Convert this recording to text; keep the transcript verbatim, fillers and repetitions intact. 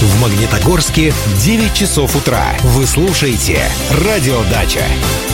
В Магнитогорске девять часов утра. Вы слушаете «Радио Дача».